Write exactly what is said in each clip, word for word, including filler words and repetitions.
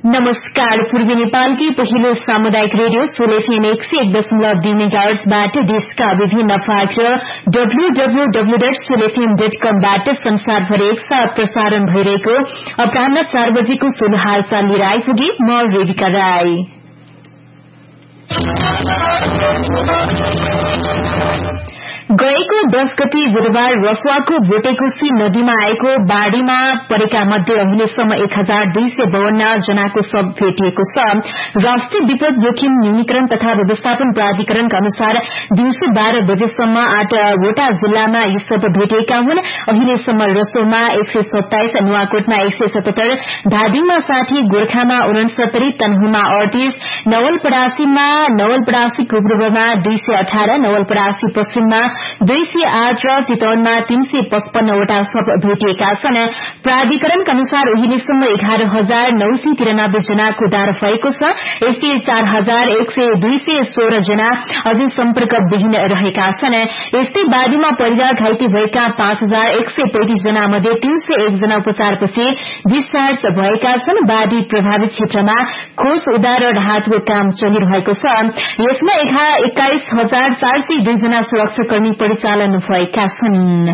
नमस्कार। पूर्वी नेपालकी पहिलो सामुदायिक रेडियो सोल एफएम एक सय एक दशमलव दुई मेगाहर्जबाट देशका विभिन्न भाग र डब्ल्यूडब्ल्यूडब्ल्यू डट सोल एफएम डट कमबाट संसारभर एकसाथ प्रसारण भइरहेको अपराह्न चार बजेको सोल हालचाल लिएर आइपुगे म रेविका राई। गएको दश गते बुधबार रसुवाको भोटेकोशी नदीमा आएको बाढ़ीमा परेका मध्ये अहिलेसम्म एक हजार दुई सय बावन्न जनाको शव भेटिएको छ। राष्ट्रिय विपद जोखिम न्यूनीकरण तथा व्यवस्थापन प्राधिकरणका अनुसार दिउँसो बाह्र बजेसम्म आठवटा जिल्लामा यी शव भेटिएका हुन्। अहिलेसम्म रसोमा एक सय सत्ताइस, नुवाकोटमा एक सय सतहत्तर, धादिङमा साठी, गोर्खामा उनसत्तरी, तनहुमा अडतीस, नवलपरासीमा नवलपरासी पूर्वमा दुई सय अठार, नवलपरासी पश्चिममा दुई सय आठ र चितवनमा तीन सय पचपन्नवटा शव भेटिएका छन्। प्राधिकरणका अनुसार अहिलेसम्म एघार हजार नौ सय तिरानब्बे जनाको उद्धार भएको छ। यस्तै चार हजार एक सय दुई सय सोह्र जना अझै सम्पर्कविहीन रहेका छन्। यस्तै बाढ़ीमा परेर घाइते भएका पाँच हजार एक सय पैंतिस जना मध्ये तीन सय एक जना उपचारपछि डिस्चार्ज भएका छन्। बाढ़ी प्रभावित क्षेत्रमा खोज उद्धार र राहतको काम चलिरहेको छ। यसमा एक्काइस हजार चार सय दुई जना सुरक्षाकर्मी परिचालन भएका छन्।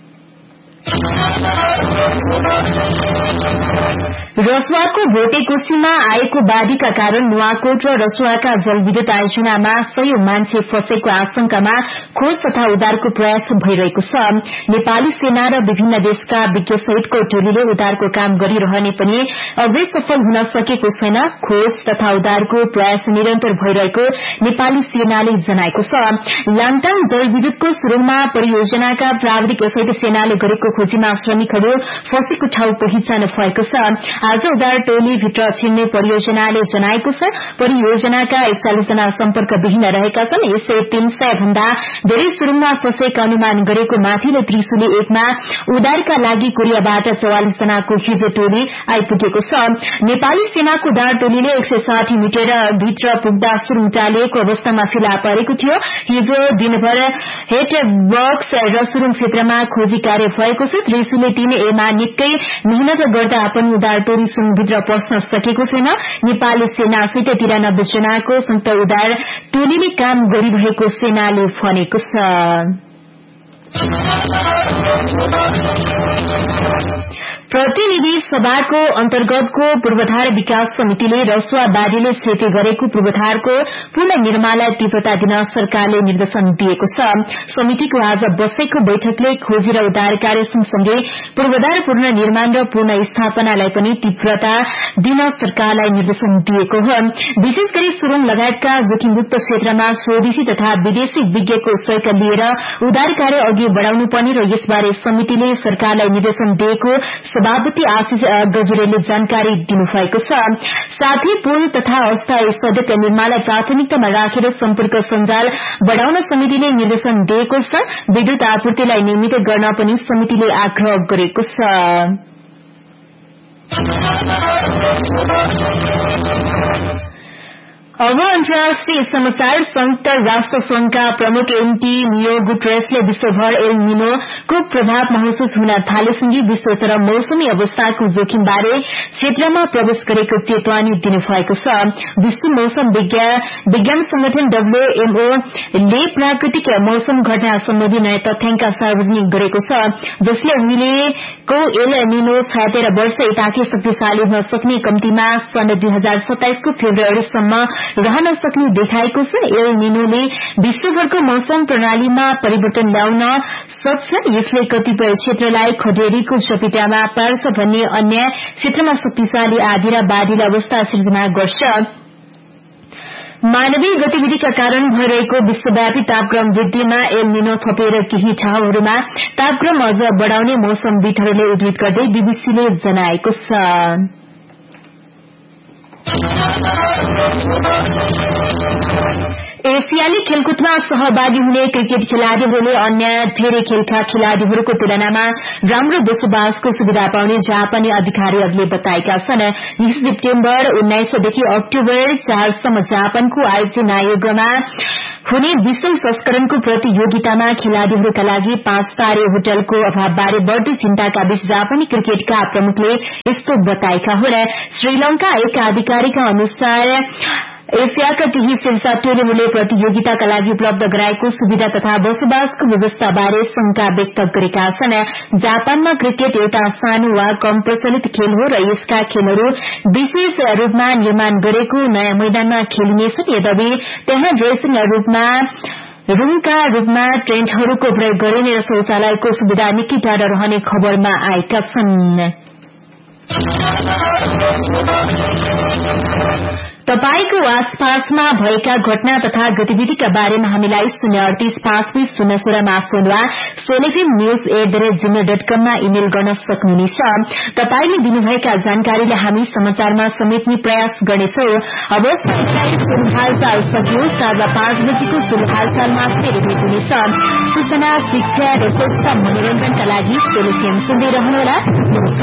रसुवाको भोटेकोशीमा आएको बाढ़ीका कारण नुवाकोट र रसुवाका जलविद्युत आयोजनामा सयौं मान्छे फँसेको आशंकामा खोज तथा उद्धारको प्रयास भइरहेको छ। नेपाली सेना र विभिन्न देशका विज्ञ सहितको टोलीले उद्धारको काम गरिरहने पनि अझै सफल हुन सकेको छैन। खोज तथा उद्धारको प्रयास निरन्तर भइरहेको नेपाली सेनाले जनाएको छ। लाङटाङ जलविद्युतको सुरुङमा परियोजनाका प्राविधिक सहित सेनाले गरेको खोजीमा श्रमिकहरू फँसेको ठाउँ पहिचान भएको छ। आज उद्धार टोली भित्र छिर्ने परियोजनाले जनाएको छ। परियोजनाका एकचालिस जना सम्पर्कविहीन रहेका छन्। यसै तीन सय भन्दा धेरै सुरुङमा फँसेका अनुमान गरेको माथिल्लो त्रिशुली एकमा उद्धारका लागि कोरियाबाट चौवालिस जनाको हिजो टोली आइपुगेको छ। नेपाली सेनाको उद्धार टोलीले एक सय साठी मिटर भित्र पुग्दा सुरुङ टालिएको अवस्थामा फेला परेको थियो। हिजो दिनभर हेड बक्स र सुरुङ क्षेत्रमा खोजी कार्य भएको छ। त्रिशुली तीन एमा निकै मेहनत गर्दा पनि उद्धार टोली सुरुङभित्र पस्न सकेको छैन। नेपाली सेनासित तिरानब्बे जनाको संयुक्त उद्धार टोलीले काम गरिरहेको सेनाले भनेको छ। प्रतिनिधि सभाको अन्तर्गतको पूर्वाधार विकास समितिले रसुवा बाढ़ीले क्षति गरेको पूर्वाधारको पुनर्निर्माणलाई तीव्रता दिन सरकारले निर्देशन दिएको छ। समितिको आज बसेको बैठकले खोजी र उद्धार कार्य सँगसँगै पूर्वाधार पुनर्निर्माण र पुनः स्थापनालाई पनि तीव्रता दिन सरकारलाई निर्देशन दिएको हो। विशेष गरी सुरुङ लगायतका जोखिमयुक्त क्षेत्रमा स्वदेशी तथा विदेशी विज्ञको सहयोग लिएर उद्धार कार्य अघि बढ़ाउनु पर्ने र यसबारे समितिले सरकारलाई निर्देशन दिएको सभापति आशिष गजुरेले जानकारी दिनुभएको छ। साथै पुल तथा अस्थायी सड़क निर्माणलाई प्राथमिकतामा राखेर सम्पर्क सञ्जाल बढ़ाउन समितिले निर्देशन दिएको छ। विद्युत आपूर्तिलाई नियमित गर्न पनि समितिले आग्रह गरेको छ। अब अन्तर्राष्ट्रिय समाचार। संयुक्त राष्ट्र संघका प्रमुख एन्टोनियो गुटेरेसले विश्वभर एल निनोको प्रभाव महसुस हुन थालेसँगै विश्वचर मौसमी अवस्थाको जोखिमबारे क्षेत्रमा प्रवेश गरेको चेतावनी दिनुभएको छ। विश्व मौसम विज्ञान संगठन डब्ल्यूएमओले प्राकृतिक मौसम घटना सम्बन्धी नयाँ तथ्याङ्क सार्वजनिक गरेको छ, जसले अहिलेको एल निनो छयात्तर वर्ष यताकै शक्तिशाली हुन सक्ने कम्तीमा सन् दुई हजार सत्ताइसको फेब्रुअरीसम्म रहन सक्ने देखाएको छ। एल निनोले विश्वभरको मौसम प्रणालीमा परिवर्तन ल्याउन सक्छ। यसले कतिपय क्षेत्रलाई खडेरीको चपेटामा पार्छ भन्ने अन्य क्षेत्रमा शक्तिशाली आँधी र बाढ़ीले अवस्था सिर्जना गर्छ। मानवीय गतिविधिका कारण भइरहेको विश्वव्यापी तापक्रम वृद्धिमा एल निनो थपेर केही ठाउँहरूमा तापक्रम अझ बढ़ाउने मौसमविदहरूले उद्धृत गर्दै बीबीसीले जनाएको छ। एसियाली खेलकुदमा सहभागी हुने क्रिकेट खेलाड़ीहरूले अन्य धेरै खेलका खेलाड़ीहरूको तुलनामा राम्रो बसोबासको सुविधा पाउने जापानी अधिकारीहरूले बताएका छन्। यस सेप्टेम्बर उन्नाइसदेखि अक्टोबर चारसम्म जापानको आयोजन आयोगमा हुने विश्व संस्करणको प्रतियोगितामा खेलाड़ीहरूका लागि पाँच तारे होटलको अभावबारे बढ़दो चिन्ताका बीच जापानी क्रिकेटका प्रमुखले यस्तो बताएका हुन्। श्रीलंका एक अधिकारीका अनुसार एसियाका केही शीर्ष टोलीहरूले प्रतियोगिताका लागि उपलब्ध गराएको सुविधा तथा बसोबासको व्यवस्थाबारे शंका व्यक्त गरेका छन्। जापानमा क्रिकेट एउटा सानो वा कम प्रचलित खेल हो र यसका खेलहरू विशेष रूपमा निर्माण गरेको नयाँ मैदानमा खेलिनेछन्। यद्यपि त्यहाँ ड्रेसिङ रूपमा रूमका रूपमा टेन्टहरूको प्रयोग गरिने र शौचालयको सुविधा निकै टाढा रहने खबरमा आएका छन्। तपाईको आसपासमा भएका घटना तथा गतिविधिका बारेमा हामीलाई शून्य अडतीस पाँच बीस शून्य सोह्रमा फोन वा सोलेफिम news at the rate Gmail dot कम मा इमेल गर्न सक्नुहुनेछ। तपाईले दिनुभएका जानकारीलाई हामी समाचारमा समेट्ने प्रयास गर्नेछौ। अब हालचाल सकियो। साँझ पाँच बजेको सुरु हालचालमा फेरि भेट हुनेछ। सूचना, शिक्षा र स्वस्थ मनोरञ्जनका लागि सोलेफिम सुन्दै रहनुहोला।